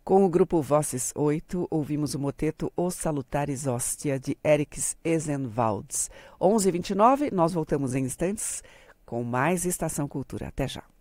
Com o grupo Vozes 8, ouvimos o moteto Os Salutares Hóstia, de Eriks Ezenvalds. 11h29, nós voltamos em instantes com mais Estação Cultura. Até já.